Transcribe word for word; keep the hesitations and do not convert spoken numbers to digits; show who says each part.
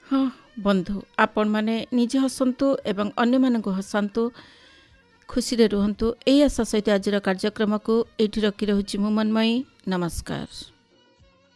Speaker 1: हाँ बंधु आपण माने निजे हसंतु एवं अन्य मानक हसांतु खुशी रे रुहंतु। एई आशा सहित आज कार्यक्रम को एठी रखी रहूची मु मनमयी। नमस्कार।